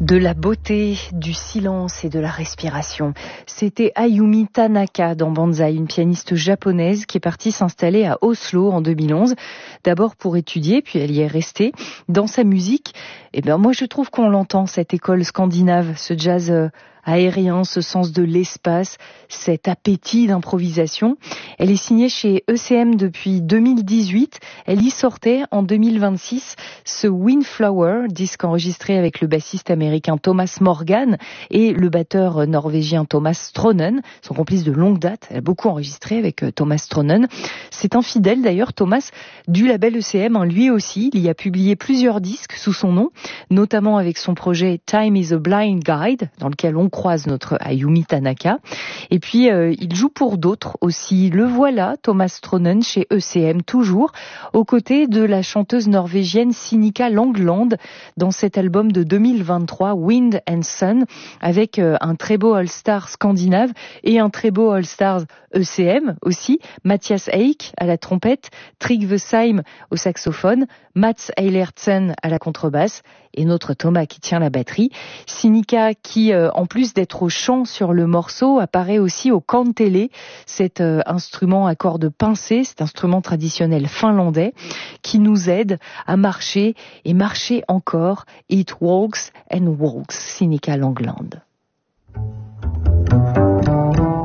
De la beauté, du silence et de la respiration. C'était Ayumi Tanaka dans Banzai, une pianiste japonaise qui est partie s'installer à Oslo en 2011. D'abord pour étudier, puis elle y est restée. Dans sa musique, moi je trouve qu'on l'entend, cette école scandinave, ce jazz aérien, ce sens de l'espace, cet appétit d'improvisation. Elle est signée chez ECM depuis 2018. Elle y sortait en 2026 ce Windflower, disque enregistré avec le bassiste américain Thomas Morgan et le batteur norvégien Thomas Stronen, son complice de longue date. Elle a beaucoup enregistré avec Thomas Stronen. C'est un fidèle d'ailleurs, Thomas, du label ECM, lui aussi. Il y a publié plusieurs disques sous son nom, notamment avec son projet Time is a Blind Guide, dans lequel on croise notre Ayumi Tanaka. Et puis, il joue pour d'autres aussi. Le voilà, Thomas Stronen, chez ECM toujours, aux côtés de la chanteuse norvégienne Sinikka Langland, dans cet album de 2023, Wind and Sun, avec un très beau All-Star scandinave et un très beau All-Star ECM aussi. Mathias Eik à la trompette, Trygve Seim au saxophone, Mats Eilertsen à la contrebasse et notre Thomas qui tient la batterie. Sinikka qui, en plus d'être au chant sur le morceau, apparaît aussi au kantele, cet instrument à cordes pincées, cet instrument traditionnel finlandais qui nous aide à marcher et marcher encore. It walks and walks, Sinikka Langland.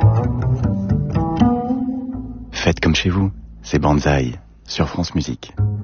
Faites comme chez vous, c'est Banzai sur France Musique.